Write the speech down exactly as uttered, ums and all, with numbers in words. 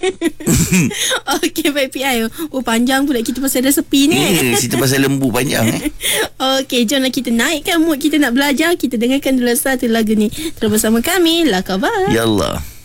Okey, baik P I. Oh, panjang pula kita pasal resepi ni. Hmm, cerita pasal lembu panjang eh. Okey, jomlah kita naikkan mood kita nak belajar. Kita dengarkan dulu satu lagu ni. Terus bersama kami, La Khabar. Ya Allah.